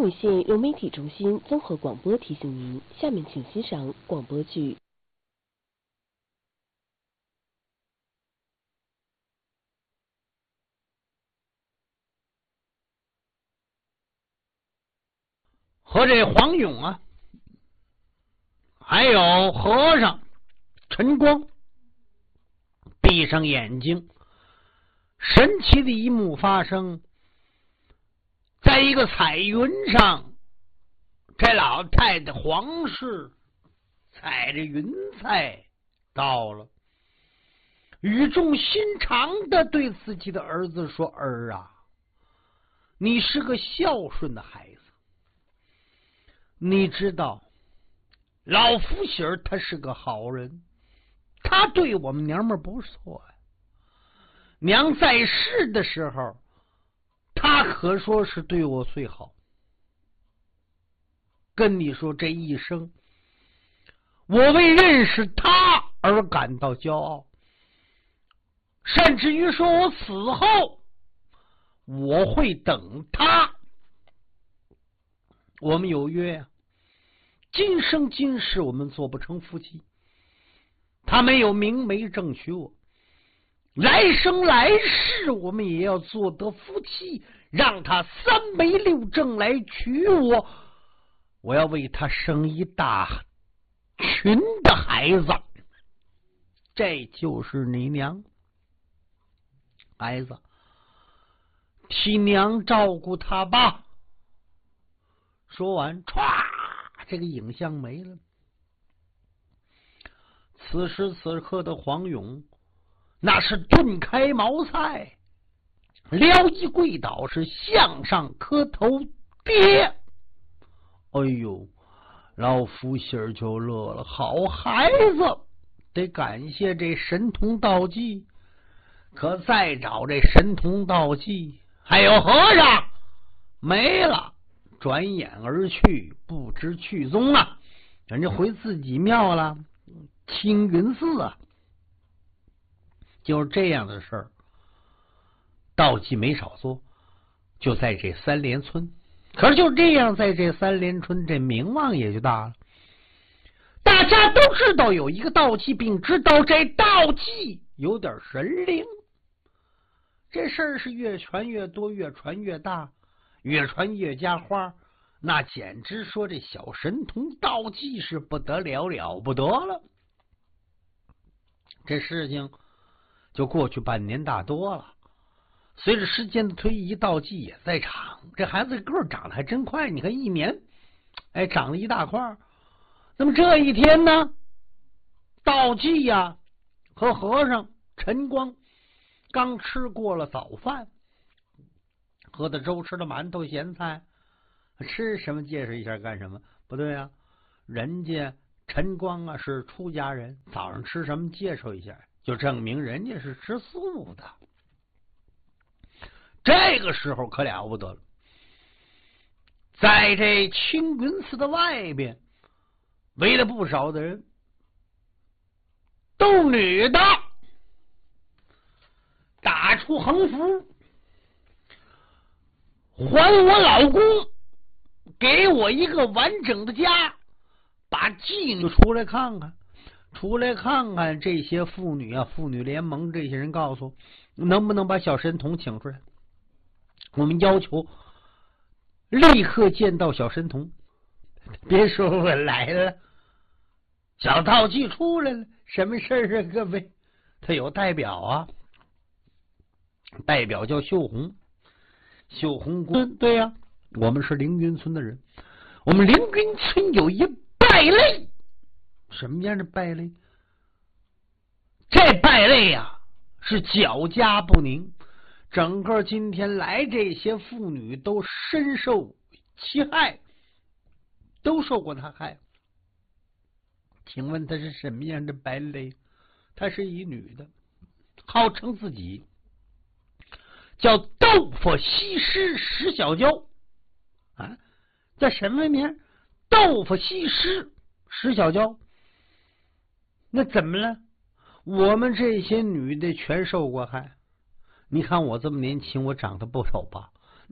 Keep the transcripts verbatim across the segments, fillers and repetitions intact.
武县融媒体中心综合广播提醒您，下面请欣赏广播剧。 和这黄勇啊，还有和尚陈光，闭上眼睛，神奇的一幕发生。在一个彩云上，这老太太黄氏踩着云彩到了，语重心长的对自己的儿子说：“儿啊，你是个孝顺的孩子，你知道老福喜儿他是个好人，他对我们娘们不错呀。娘在世的时候，他可说是对我最好。跟你说这一生，我为认识他而感到骄傲，甚至于说我死后我会等他。我们有约呀、啊，今生今世我们做不成夫妻，他没有明媒正娶我，来生来世我们也要做得夫妻，让他三媒六证来娶我，我要为他生一大群的孩子，这就是你娘。孩子，替娘照顾他吧。说完，歘，这个影像没了。此时此刻的黄勇那是顿开茅塞，撩衣跪倒，是向上磕头：“爹！”哎呦，老福喜儿就乐了，好孩子，得感谢这神童道济。可再找这神童道济，还有和尚没了，转眼而去，不知去踪啊！人家回自己庙了，青云寺啊。就是这样的事儿，道济没少做，就在这三连村。可是就这样，在这三连村，这名望也就大了。大家都知道有一个道济，并知道这道济有点神灵。这事儿是越传越多，越传越大，越传越加花，那简直说这小神童道济是不得了，了不得了。这事情就过去半年大多了。随着时间的推移，道济也在长，这孩子个儿长得还真快，你看一年，哎，长了一大块。那么这一天呢，道济呀、啊、和和尚陈光刚吃过了早饭，喝的粥，吃的馒头咸菜，吃什么介绍一下干什么？不对啊，人家陈光啊是出家人，早上吃什么介绍一下，就证明人家是吃素的。这个时候可了不得了，在这青云寺的外边围了不少的人，都女的，打出横幅，还我老公，给我一个完整的家，把妓女出来看看，出来看看。这些妇女啊，妇女联盟这些人告诉，能不能把小神童请出来？我们要求立刻见到小神童。别说我来了，小道济出来了，什么事儿啊各位？他有代表啊，代表叫秀红。秀红姑，对呀、啊，我们是凌云村的人，我们凌云村有一败类。什么样的败类？这败类呀、啊，是脚家不宁，整个今天来这些妇女都深受其害，都受过他害。请问她是什么样的败类？她是一女的，号称自己叫豆腐西施石小娇啊，叫什么名？豆腐西施石小娇。那怎么了？我们这些女的全受过害。你看我这么年轻，我长得不丑吧？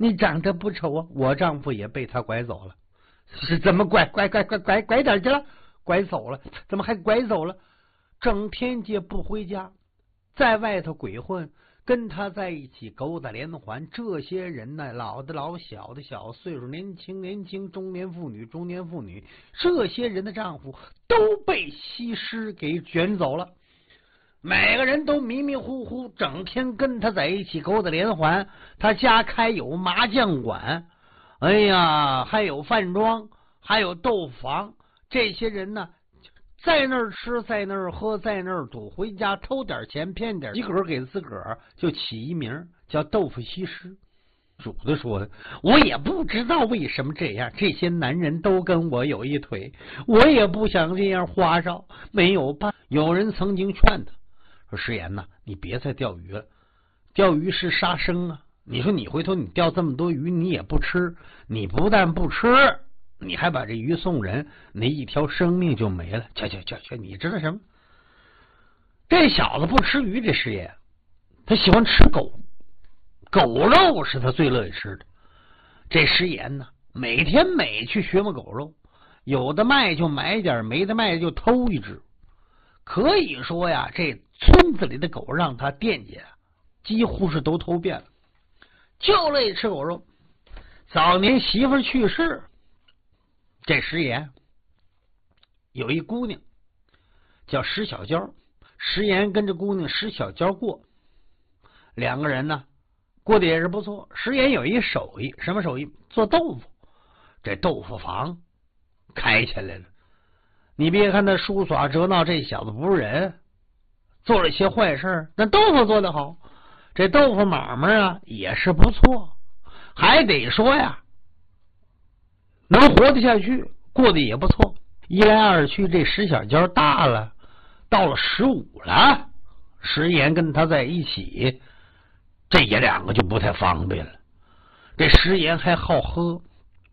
你长得不丑啊，我丈夫也被他拐走了。是怎么拐拐拐拐拐拐哪去了？拐走了？怎么还拐走了？整天也不回家，在外头鬼混，跟他在一起勾搭连环。这些人呢，老的老，小的小，岁数年轻年轻，中年妇女中年妇女，这些人的丈夫都被西施给卷走了。每个人都迷迷糊糊，整天跟他在一起勾搭连环。他家开有麻将馆，哎呀，还有饭庄，还有豆腐房。这些人呢，在那儿吃，在那儿喝，在那儿赌，回家偷点钱，骗点自个儿，给自个儿就起一名叫豆腐西施。主子说的，我也不知道为什么这样，这些男人都跟我有一腿，我也不想这样花哨，没有办法。有人曾经劝他说：“师爷呐，你别再钓鱼了，钓鱼是杀生啊！你说你回头你钓这么多鱼，你也不吃，你不但不吃，你还把这鱼送人，那一条生命就没了。去去去去，你知道什么？这小子不吃鱼，这师爷他喜欢吃狗，狗肉是他最乐意吃的。这师爷呢，每天每去学摸狗肉，有的卖就买点，没的卖就偷一只。可以说呀，这村子里的狗让他惦记，几乎是都偷遍了，就乐意吃狗肉。早年媳妇去世，这师爷有一姑娘叫石小娇，石岩跟着姑娘石小娇过，两个人呢过得也是不错。石岩有一手艺，什么手艺？做豆腐。这豆腐房开起来了。你别看他书耍折闹，这小子不是人，做了些坏事，那豆腐做得好，这豆腐买卖啊也是不错，还得说呀，能活得下去，过得也不错。一来二去，这石小娇大了，到了十五了，石岩跟他在一起，这爷两个就不太方便了。这石岩还好喝，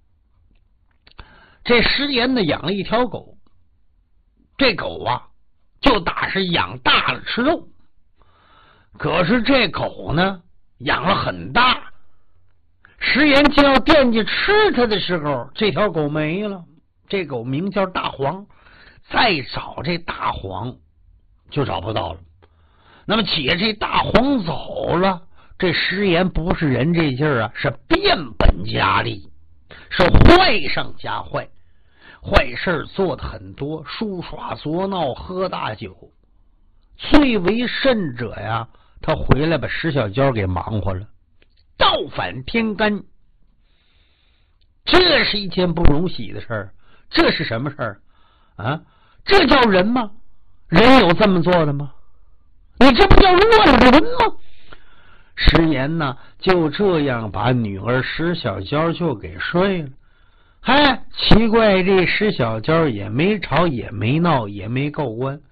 这石岩呢养了一条狗。这狗啊，就打是养大了吃肉，可是这狗呢，养了很大。石岩就要惦记吃它的时候，这条狗没了。这狗名叫大黄，再找这大黄就找不到了。那么且这大黄走了，这石岩不是人这劲儿啊，是变本加厉，是坏上加坏。坏事做的很多，书耍作闹，喝大酒，最为甚者呀，他回来把石小娇给忙活了，倒反天干。这是一件不容喜的事儿。这是什么事儿啊？这叫人吗？人有这么做的吗？你这不叫乱伦吗？石岩呢，就这样把女儿石小娇就给睡了。嗨，奇怪，这石小娇也没吵，也没闹，也没告官，